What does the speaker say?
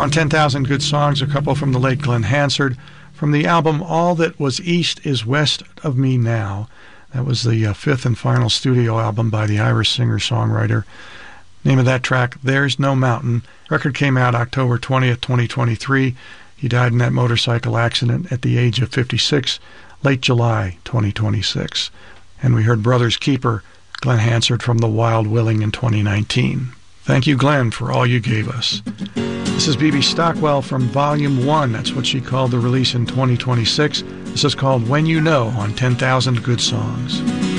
On 10,000 Good Songs, a couple from the late Glen Hansard, from the album All That Was East Is West of Me Now. That was the fifth and final studio album by the Irish singer-songwriter. Name of that track, There's No Mountain. Record came out October 20th, 2023. He died in that motorcycle accident at the age of 56, late July 2026. And we heard Brothers Keeper, Glen Hansard from The Wild Willing in 2019. Thank you, Glenn, for all you gave us. This is Bibi Stockwell from Volume 1. That's what she called the release in 2026. This is called When You Know on 10,000 Good Songs.